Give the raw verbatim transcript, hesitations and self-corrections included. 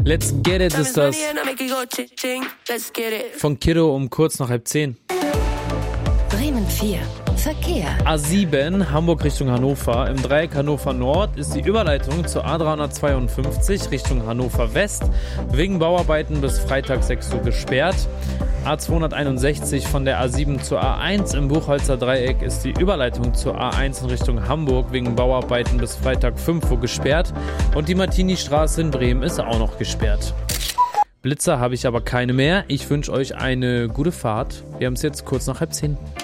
Let's get it ist das. Von Kiddo um kurz nach halb zehn. Bremen vier. Verkehr. A sieben, Hamburg Richtung Hannover. Im Dreieck Hannover Nord ist die Überleitung zur A dreihundertzweiundfünfzig Richtung Hannover West wegen Bauarbeiten bis Freitag sechs Uhr gesperrt. A zweihunderteinundsechzig von der A sieben zur A eins im Buchholzer Dreieck ist die Überleitung zur A eins in Richtung Hamburg wegen Bauarbeiten bis Freitag fünf Uhr gesperrt. Und die Martini-Straße in Bremen ist auch noch gesperrt. Blitzer habe ich aber keine mehr. Ich wünsche euch eine gute Fahrt. Wir haben es jetzt kurz nach halb zehn.